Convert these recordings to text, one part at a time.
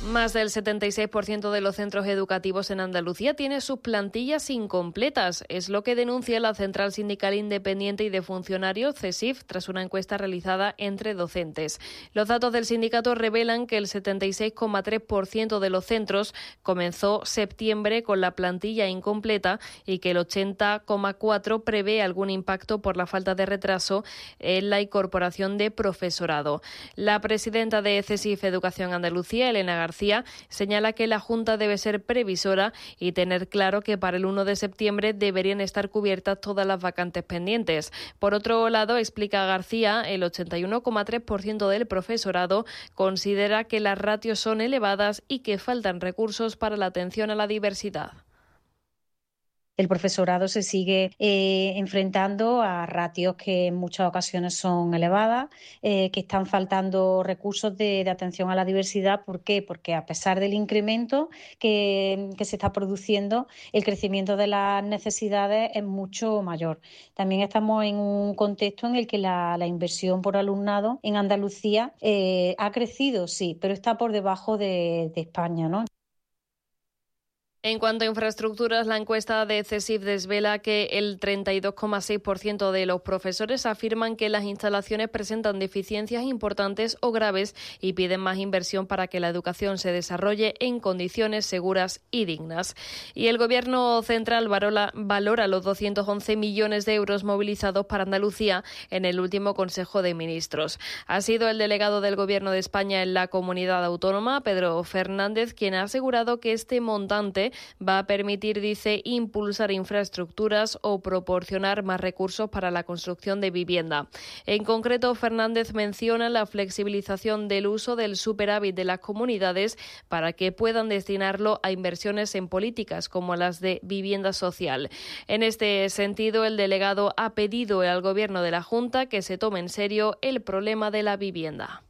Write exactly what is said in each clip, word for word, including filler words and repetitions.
Más del setenta y seis por ciento de los centros educativos en Andalucía tiene sus plantillas incompletas. Es lo que denuncia la Central Sindical Independiente y de Funcionarios, CESIF, tras una encuesta realizada entre docentes. Los datos del sindicato revelan que el setenta y seis coma tres por ciento de los centros comenzó septiembre con la plantilla incompleta y que el ochenta coma cuatro por ciento prevé algún impacto por la falta de retraso en la incorporación de profesorado. La presidenta de CESIF Educación Andalucía, Elena García, señala que la Junta debe ser previsora y tener claro que para el uno de septiembre deberían estar cubiertas todas las vacantes pendientes. Por otro lado, explica García, el ochenta y uno coma tres por ciento del profesorado considera que las ratios son elevadas y que faltan recursos para la atención a la diversidad. El profesorado se sigue eh, enfrentando a ratios que en muchas ocasiones son elevadas, eh, que están faltando recursos de, de atención a la diversidad. ¿Por qué? Porque a pesar del incremento que, que se está produciendo, el crecimiento de las necesidades es mucho mayor. También estamos en un contexto en el que la, la inversión por alumnado en Andalucía eh, ha crecido, sí, pero está por debajo de, de España, ¿no? En cuanto a infraestructuras, la encuesta de CESIF desvela que el treinta y dos coma seis por ciento de los profesores afirman que las instalaciones presentan deficiencias importantes o graves y piden más inversión para que la educación se desarrolle en condiciones seguras y dignas. Y el Gobierno central valora, valora los doscientos once millones de euros movilizados para Andalucía en el último Consejo de Ministros. Ha sido el delegado del Gobierno de España en la comunidad autónoma, Pedro Fernández, quien ha asegurado que este montante va a permitir, dice, impulsar infraestructuras o proporcionar más recursos para la construcción de vivienda. En concreto, Fernández menciona la flexibilización del uso del superávit de las comunidades para que puedan destinarlo a inversiones en políticas como las de vivienda social. En este sentido, el delegado ha pedido al Gobierno de la Junta que se tome en serio el problema de la vivienda.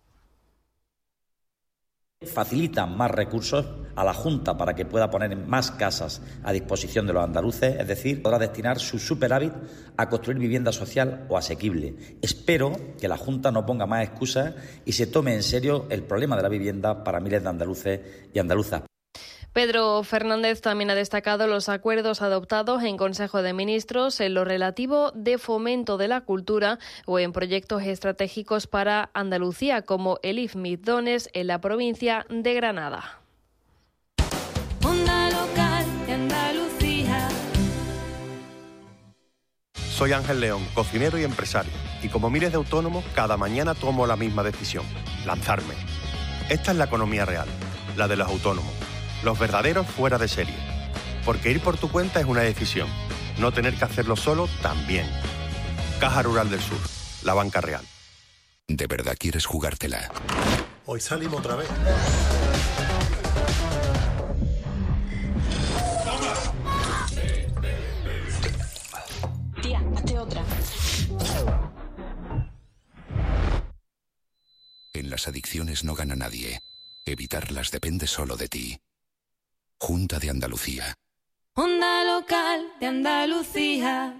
Facilitan más recursos a la Junta para que pueda poner más casas a disposición de los andaluces, es decir, podrá destinar su superávit a construir vivienda social o asequible. Espero que la Junta no ponga más excusas y se tome en serio el problema de la vivienda para miles de andaluces y andaluzas. Pedro Fernández también ha destacado los acuerdos adoptados en Consejo de Ministros en lo relativo de fomento de la cultura o en proyectos estratégicos para Andalucía, como el I F M I Dones en la provincia de Granada. Onda local de Andalucía. Soy Ángel León, cocinero y empresario, y como miles de autónomos, cada mañana tomo la misma decisión: lanzarme. Esta es la economía real, la de los autónomos. Los verdaderos fuera de serie. Porque ir por tu cuenta es una decisión. No tener que hacerlo solo también. Caja Rural del Sur. La banca real. ¿De verdad quieres jugártela? Hoy salimos otra vez. Tía, hazte otra. En las adicciones no gana nadie. Evitarlas depende solo de ti. Junta de Andalucía. Onda local de Andalucía.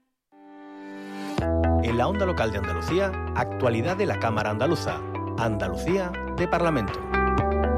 En la Onda Local de Andalucía, actualidad de la Cámara Andaluza. Andalucía de Parlamento.